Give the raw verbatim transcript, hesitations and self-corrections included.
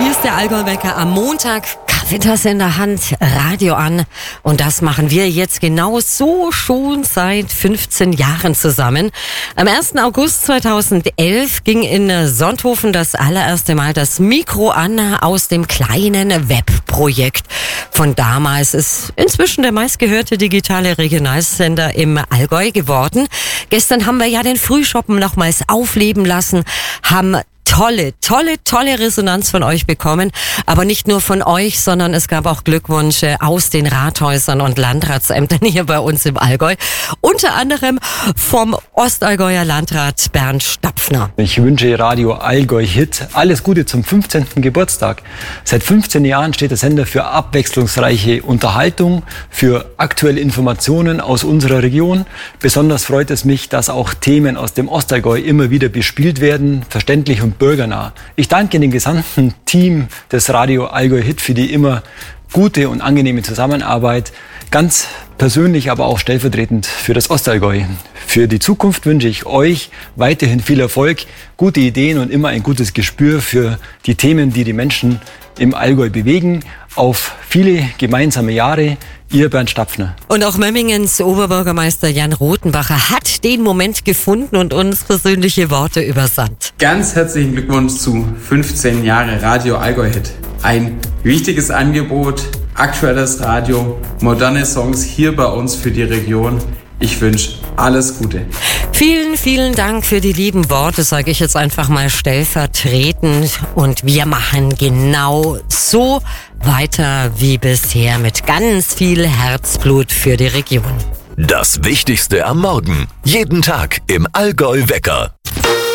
Hier ist der Allgäu-Wecker am Montag. Kaffeetasse in der Hand, Radio an. Und das machen wir jetzt genau so schon seit fünfzehn Jahren zusammen. Am ersten August zweitausendelf ging in Sonthofen das allererste Mal das Mikro an aus dem kleinen Webprojekt. Von damals ist inzwischen der meistgehörte digitale Regionalsender im Allgäu geworden. Gestern haben wir ja den Frühschoppen nochmals aufleben lassen, haben tolle, tolle, tolle Resonanz von euch bekommen. Aber nicht nur von euch, sondern es gab auch Glückwünsche aus den Rathäusern und Landratsämtern hier bei uns im Allgäu. Unter anderem vom Ostallgäuer Landrat Bernd Stapfner. Ich wünsche Radio Allgäu Hit alles Gute zum fünfzehnten Geburtstag. Seit fünfzehn Jahren steht der Sender für abwechslungsreiche Unterhaltung, für aktuelle Informationen aus unserer Region. Besonders freut es mich, dass auch Themen aus dem Ostallgäu immer wieder bespielt werden, verständlich und bürgernah. Ich danke dem gesamten Team des Radio Allgäu Hit für die immer gute und angenehme Zusammenarbeit. Ganz persönlich, aber auch stellvertretend für das Ostallgäu. Für die Zukunft wünsche ich euch weiterhin viel Erfolg, gute Ideen und immer ein gutes Gespür für die Themen, die die Menschen im Allgäu bewegen. Auf viele gemeinsame Jahre. Ihr Bernd Stapfner. Und auch Memmingens Oberbürgermeister Jan Rothenbacher hat den Moment gefunden und uns persönliche Worte übersandt. Ganz herzlichen Glückwunsch zu fünfzehn Jahre Radio Allgäu Hit. Ein wichtiges Angebot, aktuelles Radio, moderne Songs hier bei uns für die Region. Ich wünsche alles Gute. Vielen, vielen Dank für die lieben Worte, sage ich jetzt einfach mal stellvertretend. Und wir machen genau so weiter wie bisher mit ganz viel Herzblut für die Region. Das Wichtigste am Morgen. Jeden Tag im Allgäu-Wecker.